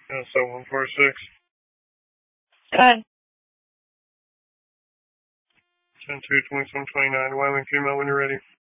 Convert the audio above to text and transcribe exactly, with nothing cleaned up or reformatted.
Uh, so one four six. Go ahead. ten two twenty seven twenty nine. Wyoming female when you're ready.